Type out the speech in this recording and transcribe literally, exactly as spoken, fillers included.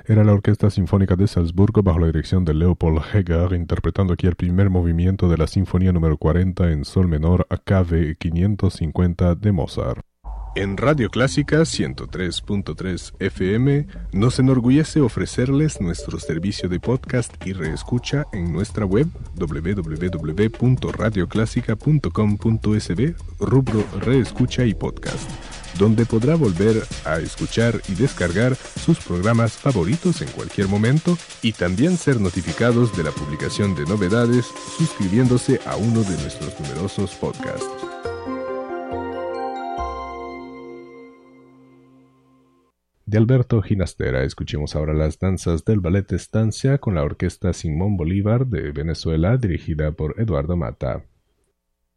Era la Orquesta Sinfónica de Salzburgo bajo la dirección de Leopold Heger, interpretando aquí el primer movimiento de la Sinfonía número cuarenta en sol menor a K V quinientos cincuenta de Mozart. En Radio Clásica ciento tres punto tres F M nos enorgullece ofrecerles nuestro servicio de podcast y reescucha en nuestra web doble u doble u doble u punto radio clásica punto com punto es be, rubro Reescucha y Podcast, donde podrá volver a escuchar y descargar sus programas favoritos en cualquier momento y también ser notificados de la publicación de novedades suscribiéndose a uno de nuestros numerosos podcasts. De Alberto Ginastera escuchemos ahora las danzas del Ballet Estancia con la Orquesta Simón Bolívar de Venezuela dirigida por Eduardo Mata.